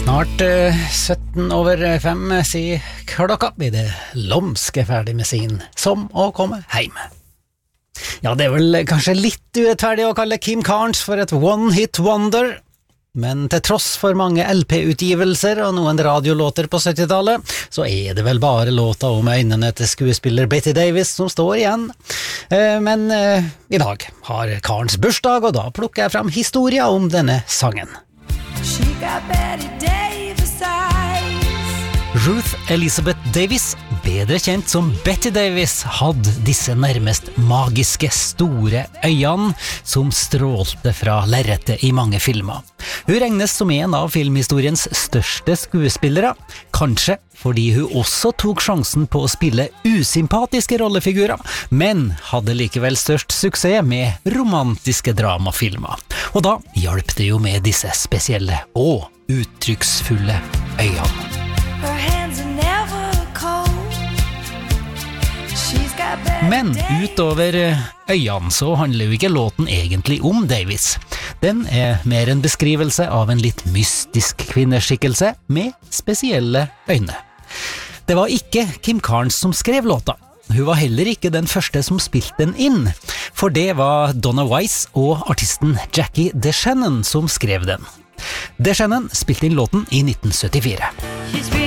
Snart 17:05 sier klokka blir det Lomske ferdig med sin Som å komme heim. Ja, det er vel kanskje litt urettferdig å kalle Kim Carnes for et one-hit wonder, men til tross for mange LP-utgivelser og noen radiolåter på 70-tallet, så er det vel bare låta om øynene til skuespiller Betty Davis som står igjen. Men i dag har Carnes bursdag, og da plukker jeg fram historien om denne sangen. She got Betty Davis eyes. Ruth Elizabeth Davis, bedre kjent som Betty Davis, hadde disse nærmest magiske store øynene som strålte fra lerretet i mange filmer. Hun regnes som en av filmhistoriens største skuespillere, kanskje fordi hun også tok sjansen på å spille usympatiske rollefigurer, men hadde likevel størst suksess med romantiske dramafilmer. Og da hjalp det jo med disse spesielle og uttrykksfulle øynene. Her hands are never cold. She's got Betty Men Davis. utover øynene så handler jo ikke låten egentlig om Davis. Den er mer en beskrivelse av en litt mystisk kvinneskikkelse med spesielle øyne. Det var ikke Kim Carnes som skrev låta. Hun var heller ikke den første som spilte den inn, for det var Donna Weiss og artisten Jackie DeShannon som skrev den. DeShannon spilte inn låten i 1974. She's